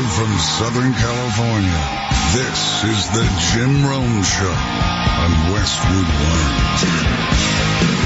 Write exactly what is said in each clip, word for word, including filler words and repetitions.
Live from Southern California, this is the Jim Rome Show on Westwood One.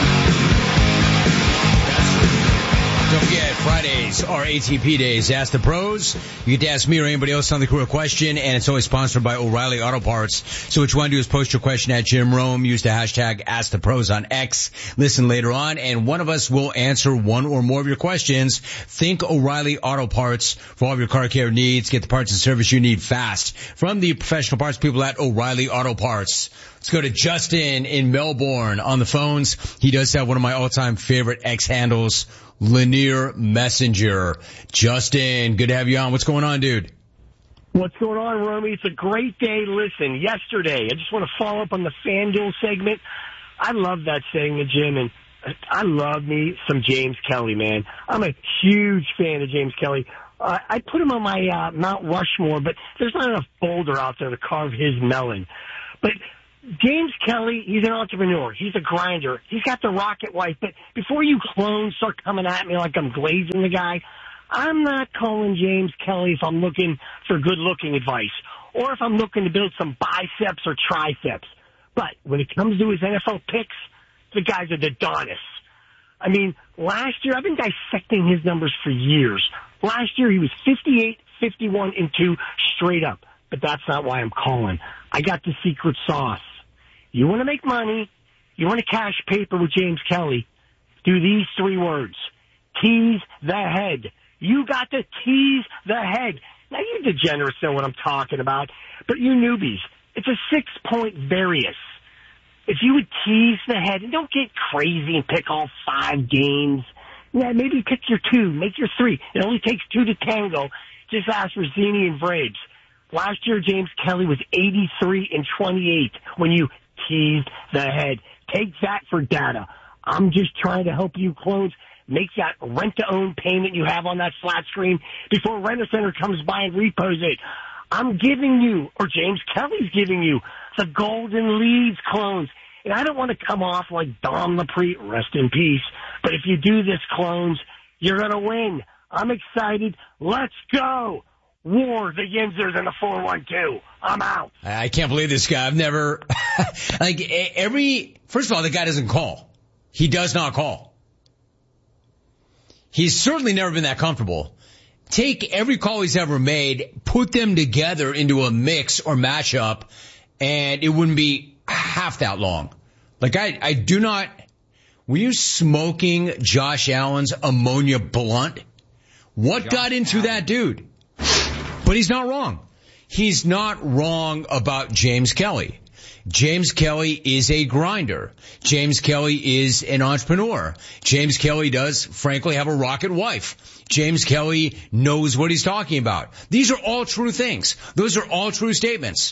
Don't forget, Fridays are A T P days. Ask the Pros. You get to ask me or anybody else on the crew a question, and it's always sponsored by O'Reilly Auto Parts. So what you want to do is post your question at Jim Rome. Use the hashtag Ask the Pros on X. Listen later on, and one of us will answer one or more of your questions. Think O'Reilly Auto Parts for all of your car care needs. Get the parts and service you need fast from the professional parts people at O'Reilly Auto Parts. Let's go to Justin in Melbourne on the phones. He does have one of my all-time favorite X handles, Lanier Messenger. Justin, good to have you on. What's going on, dude? What's going on, Romy? It's a great day. Listen, yesterday, I just want to follow up on the FanDuel segment. I love that segment, Jim, and I love me some James Kelly, man. I'm a huge fan of James Kelly. Uh, I put him on my uh, Mount Rushmore, but there's not enough boulder out there to carve his melon. But James Kelly, he's an entrepreneur. He's a grinder. He's got the rocket wife. But before you clones start coming at me like I'm glazing the guy, I'm not calling James Kelly if I'm looking for good-looking advice or if I'm looking to build some biceps or triceps. But when it comes to his N F L picks, the guy's are the Adonis. I mean, last year, I've been dissecting his numbers for years. Last year, he was fifty-eight, fifty-one, and two straight up. But that's not why I'm calling. I got the secret sauce. You want to make money, you want to cash paper with James Kelly, do these three words. Tease the head. You got to tease the head. Now, you degenerates know what I'm talking about, but you newbies, it's a six-point variance. If you would tease the head, and don't get crazy and pick all five games, yeah, maybe pick your two, make your three. It only takes two to tango. Just ask for Zini and Vrabes. Last year, James Kelly was eighty-three and twenty-eight when you teased the head. Take that for data. I'm just trying to help you clones make that rent-to-own payment you have on that flat screen before Rent-A-Center comes by and repos it. I'm giving you, or James Kelly's giving you, the golden leads, clones. And I don't want to come off like Dom Lapre, rest in peace. But if you do this, clones, you're going to win. I'm excited. Let's go. War the Yinzers and the four one two. I'm out. I can't believe this guy. I've never, like, every, first of all, the guy doesn't call. He does not call. He's certainly never been that comfortable. Take every call he's ever made, put them together into a mix or mashup, and it wouldn't be half that long. Like, I, I do not, were you smoking Josh Allen's ammonia blunt? What Josh got into Allen. That dude? But he's not wrong. He's not wrong about James Kelly. James Kelly is a grinder. James Kelly is an entrepreneur. James Kelly does, frankly, have a rocket wife. James Kelly knows what he's talking about. These are all true things. Those are all true statements.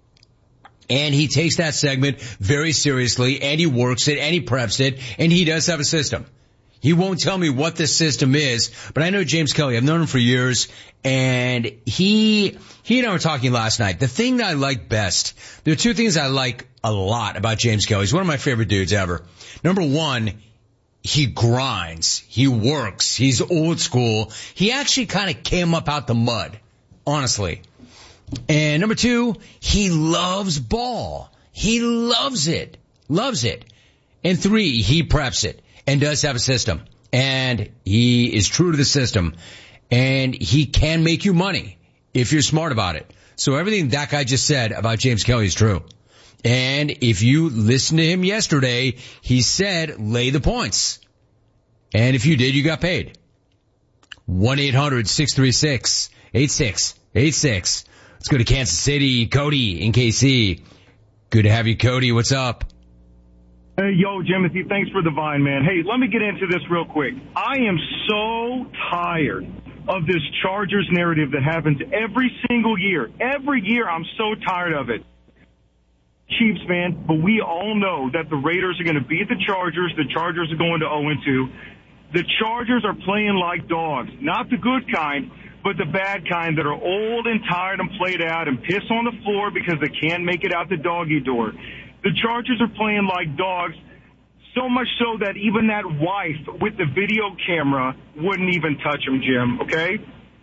And he takes that segment very seriously, and he works it, and he preps it, and he does have a system. He won't tell me what the system is, but I know James Kelly. I've known him for years, and he, he and I were talking last night. The thing that I like best, there are two things I like a lot about James Kelly. He's one of my favorite dudes ever. Number one, he grinds. He works. He's old school. He actually kind of came up out the mud, honestly. And number two, he loves ball. He loves it. Loves it. And three, he preps it. And does have a system. And he is true to the system. And he can make you money if you're smart about it. So everything that guy just said about James Kelly is true. And if you listen to him yesterday, he said, lay the points. And if you did, you got paid. one eight hundred six three six eight six eight six. Let's go to Kansas City. Cody in K C. Good to have you, Cody. What's up? Hey, yo, Jimothy, thanks for the vine, man. Hey, let me get into this real quick. I am so tired of this Chargers narrative that happens every single year. Every year, I'm so tired of it. Chiefs, man, but we all know that the Raiders are going to beat the Chargers. The Chargers are going to oh and two. The Chargers are playing like dogs, not the good kind, but the bad kind that are old and tired and played out and piss on the floor because they can't make it out the doggy door. The Chargers are playing like dogs, so much so that even that wife with the video camera wouldn't even touch him, Jim, okay?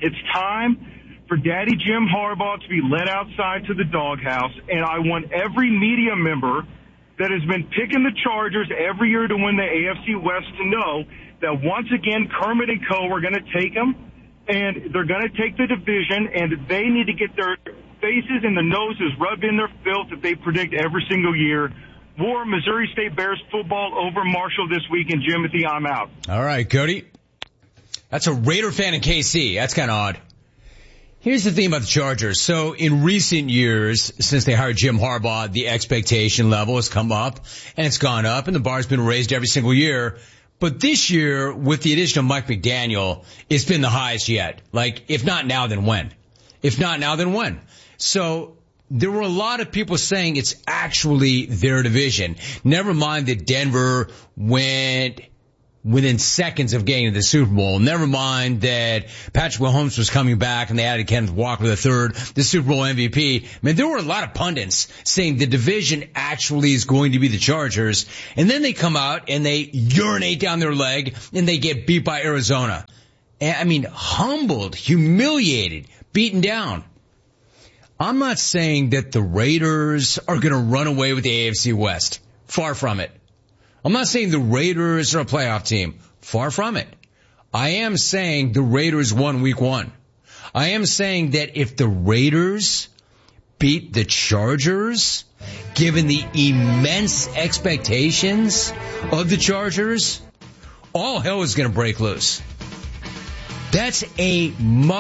It's time for Daddy Jim Harbaugh to be led outside to the doghouse, and I want every media member that has been picking the Chargers every year to win the A F C West to know that once again Kermit and co. are going to take them, and they're going to take the division, and they need to get their faces and the noses rubbed in their filth that they predict every single year. War Missouri State Bears football over Marshall this week, and Jimothy, I'm out. All right, Cody. That's a Raider fan in K C. That's kind of odd. Here's the thing about the Chargers. So in recent years, since they hired Jim Harbaugh, the expectation level has come up, and it's gone up, and the bar's been raised every single year. But this year, with the addition of Mike McDaniel, it's been the highest yet. Like, if not now, then when? If not now, then when? So there were a lot of people saying it's actually their division. Never mind that Denver went within seconds of getting to the Super Bowl. Never mind that Patrick Mahomes was coming back and they added Kenneth Walker the third, the Super Bowl M V P. I mean, there were a lot of pundits saying the division actually is going to be the Chargers. And then they come out and they urinate down their leg and they get beat by Arizona. And, I mean, humbled, humiliated, beaten down. I'm not saying that the Raiders are going to run away with the A F C West. Far from it. I'm not saying the Raiders are a playoff team. Far from it. I am saying the Raiders won week one. I am saying that if the Raiders beat the Chargers, given the immense expectations of the Chargers, all hell is going to break loose. That's a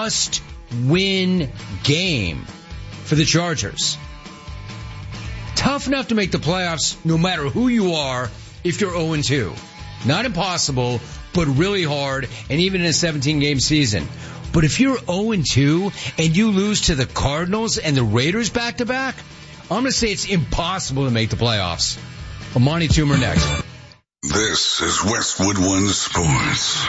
must-win game for the Chargers. Tough enough to make the playoffs no matter who you are if you're oh and two. Not impossible, but really hard, and even in a seventeen-game season. But if you're oh and two and you lose to the Cardinals and the Raiders back-to-back, I'm going to say it's impossible to make the playoffs. Amani Toomer next. This is Westwood One Sports.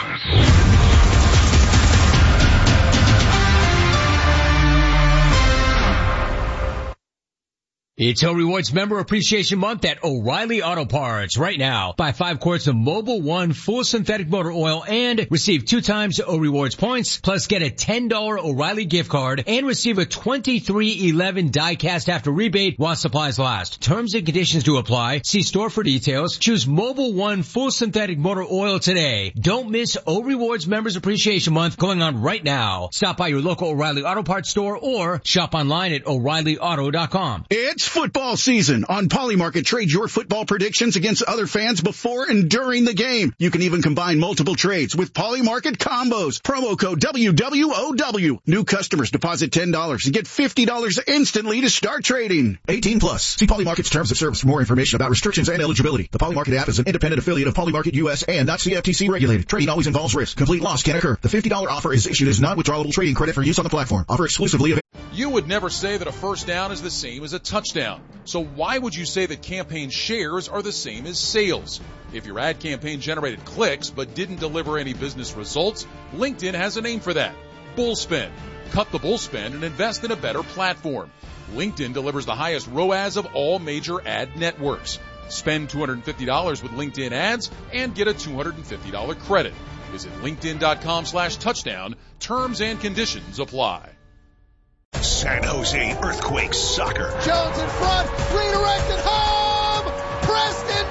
It's O Rewards Member Appreciation Month at O'Reilly Auto Parts. Right now, buy five quarts of Mobil One full synthetic motor oil and receive two times O Rewards points, plus get a ten dollars O'Reilly gift card and receive a twenty-three eleven die-cast after rebate while supplies last. Terms and conditions do apply. See store for details. Choose Mobil One full synthetic motor oil today. Don't miss O Rewards Members Appreciation Month going on right now. Stop by your local O'Reilly Auto Parts store or shop online at O'Reilly Auto dot com. It's football season. On Polymarket, trade your football predictions against other fans before and during the game. You can even combine multiple trades with Polymarket combos. Promo code W W O W. New customers deposit ten dollars and get fifty dollars instantly to start trading. eighteen plus. See Polymarket's terms of service for more information about restrictions and eligibility. The Polymarket app is an independent affiliate of Polymarket U S and not C F T C regulated. Trading always involves risk. Complete loss can occur. The fifty dollars offer is issued as non-withdrawable trading credit for use on the platform. Offer exclusively available. You would never say that a first down is the same as a touchdown. So why would you say that campaign shares are the same as sales? If your ad campaign generated clicks but didn't deliver any business results, LinkedIn has a name for that. Bullspend. Cut the bullspend and invest in a better platform. LinkedIn delivers the highest R O A S of all major ad networks. Spend two hundred fifty dollars with LinkedIn ads and get a two hundred fifty dollars credit. Visit linkedin.com slash touchdown. Terms and conditions apply. San Jose Earthquakes soccer. Jones in front, redirected home! Preston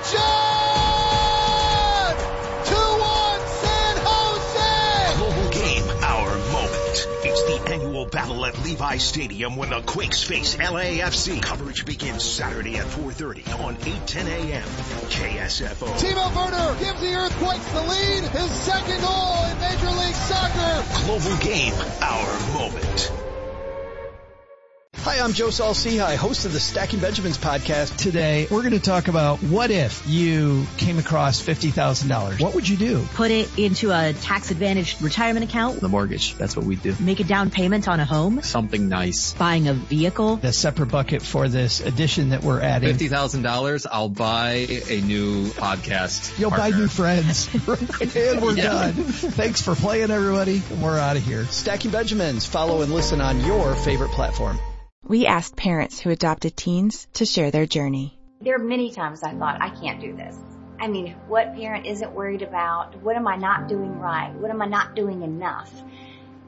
John! two one San Jose! Global game, our moment. It's the annual battle at Levi Stadium when the Quakes face L A F C. Coverage begins Saturday at four thirty on eight ten a.m. K S F O. Timo Werner gives the Earthquakes the lead. His second goal in Major League Soccer. Global game, our moment. Hi, I'm Joe Saul-Sehy, host of the Stacking Benjamins podcast. Today, we're going to talk about what if you came across fifty thousand dollars. What would you do? Put it into a tax-advantaged retirement account. The mortgage, that's what we do. Make a down payment on a home. Something nice. Buying a vehicle. A separate bucket for this addition that we're adding. fifty thousand dollars, I'll buy a new podcast You'll partner. buy new friends. And we're yeah. done. Thanks for playing, everybody. And we're out of here. Stacking Benjamins. Follow and listen on your favorite platform. We asked parents who adopted teens to share their journey. There are many times I thought, I can't do this. I mean, what parent isn't worried about, what am I not doing right? What am I not doing enough?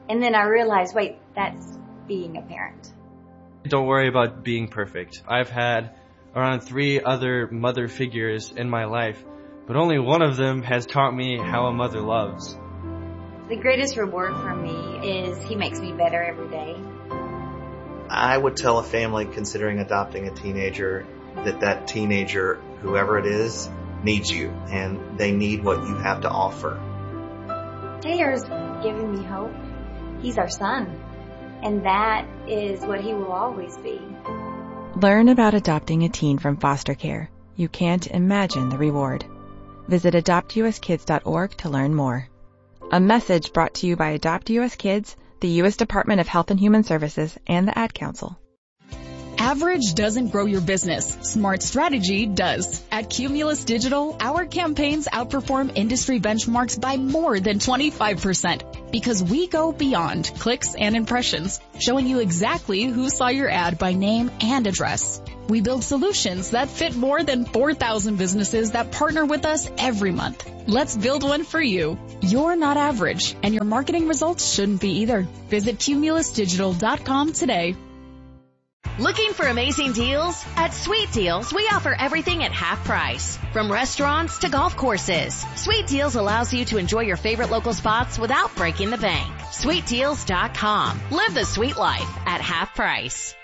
And then I realized, wait, that's being a parent. Don't worry about being perfect. I've had around three other mother figures in my life, but only one of them has taught me how a mother loves. The greatest reward for me is he makes me better every day. I would tell a family considering adopting a teenager that that teenager, whoever it is, needs you, and they need what you have to offer. Taylor's giving me hope. He's our son, and that is what he will always be. Learn about adopting a teen from foster care. You can't imagine the reward. Visit adopt u s kids dot org to learn more. A message brought to you by Adopt U S Kids, the U S Department of Health and Human Services, and the Ad Council. Average doesn't grow your business. Smart strategy does. At Cumulus Digital, our campaigns outperform industry benchmarks by more than twenty-five percent because we go beyond clicks and impressions, showing you exactly who saw your ad by name and address. We build solutions that fit more than four thousand businesses that partner with us every month. Let's build one for you. You're not average, and your marketing results shouldn't be either. Visit cumulus digital dot com today. Looking for amazing deals? At Sweet Deals, we offer everything at half price. From restaurants to golf courses, Sweet Deals allows you to enjoy your favorite local spots without breaking the bank. sweet deals dot com. Live the sweet life at half price.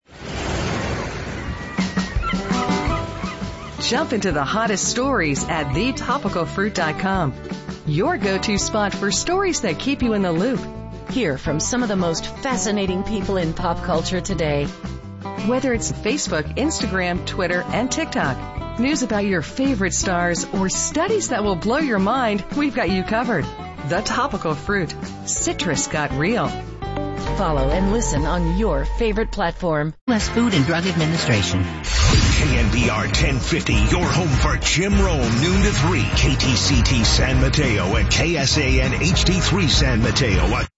Jump into the hottest stories at the topical fruit dot com. Your go-to spot for stories that keep you in the loop. Hear from some of the most fascinating people in pop culture today. Whether it's Facebook, Instagram, Twitter, and TikTok, news about your favorite stars, or studies that will blow your mind, we've got you covered. The Topical Fruit. Citrus got real. Follow and listen on your favorite platform. U S Food and Drug Administration. K N B R ten fifty, your home for Jim Rome, noon to three. K T C T San Mateo and K S A N H D three San Mateo, a